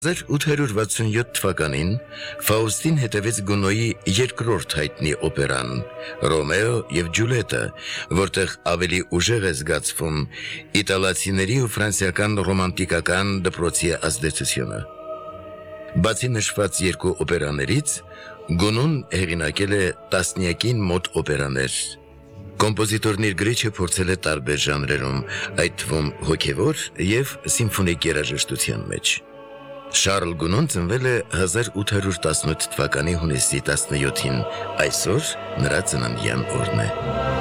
1867 թվականին Ֆաուստին հետևեց Գունոյի երկրորդ հայտնի օպերան «Ռոմեո և Ջուլիետը», որտեղ ավելի ուժեղ է զգացվում իտալացիների ու ֆրանսիական ռոմանտիկական դպրոցի ազդեցությունը։ Բացի նշված երկու օպերաներից, Գունուն հեղինակել է տասնյակին մոտ օպերաներ։ Կոմպոզիտորն իր գրիչը փորձել է տարբեր ժանրերում, այդ թվում հոգևոր և սիմֆոնիկ երաժշտության մեջ։ Շարլ Գունոն ծնվել է 1818 թվականի հունիսի 17-ին, այսօր նրա ծննդյան օրն է։